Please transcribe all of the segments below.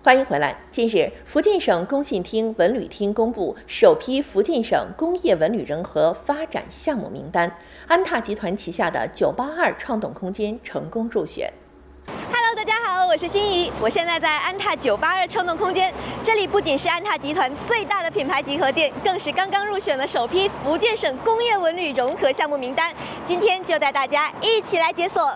欢迎回来。近日，福建省工信厅文旅厅公布首批福建省工业文旅人和发展项目名单，安踏集团旗下的982创动空间成功入选。 Hello， 大家好，我是心怡，我现在在安踏982创动空间，这里不仅是安踏集团最大的品牌集合店，更是刚刚入选了首批福建省工业文旅融合项目名单。今天就带大家一起来解锁。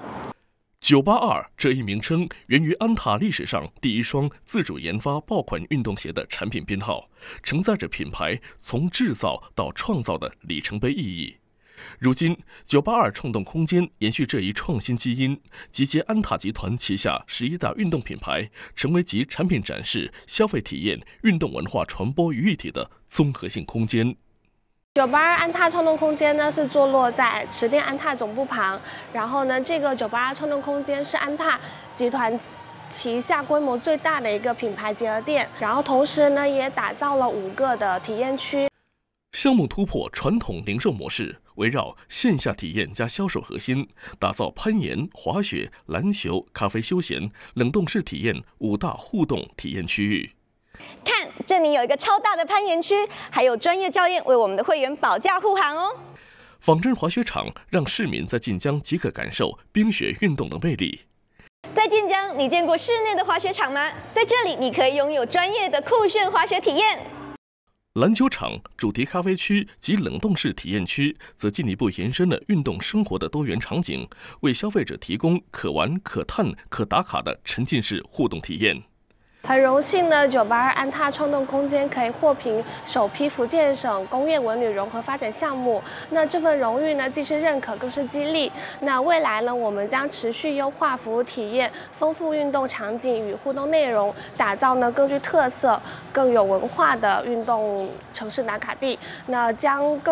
982这一名称源于安踏历史上第一双自主研发爆款运动鞋的产品编号，承载着品牌从制造到创造的里程碑意义。如今，982创动空间延续这一创新基因，集结安踏集团旗下11大运动品牌，成为集产品展示、消费体验、运动文化传播于一体的综合性空间。 982安踏创动空间呢是坐落在池店安踏总部旁，然后呢，这个982创动空间是安踏集团旗下规模最大的一个品牌结合店，然后同时呢也打造了5个的体验区。 项目突破传统零售模式，围绕线下体验加销售核心，打造攀岩、滑雪、篮球、咖啡休闲、冷冻室体验5大互动体验区域。 看，这里有一个超大的攀岩区，还有专业教练为我们的会员保驾护航哦。 仿真滑雪场让市民在晋江即可感受冰雪运动的魅力。 在晋江，你见过室内的滑雪场吗？在这里，你可以拥有专业的酷炫滑雪体验。 篮球场、主题咖啡区及冷冻室体验区则进一步延伸了运动生活的多元场景，为消费者提供可玩、可探、可打卡的沉浸式互动体验。 很荣幸呢，982安踏创动空间可以获评首批福建省工业文旅融合发展项目。那这份荣誉呢，既是认可，更是激励。那未来呢，我们将持续优化服务体验，丰富运动场景与互动内容，打造呢更具特色、更有文化的运动城市打卡地。那将更